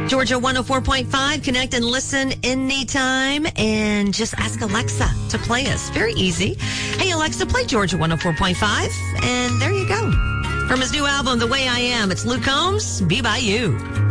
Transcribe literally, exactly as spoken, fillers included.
Georgia one oh four point five. Connect and listen anytime. And just ask Alexa to play us. Very easy. Hey, Alexa, play Georgia one oh four point five. And there you go. From his new album, The Way I Am, it's Luke Combs, Be By You.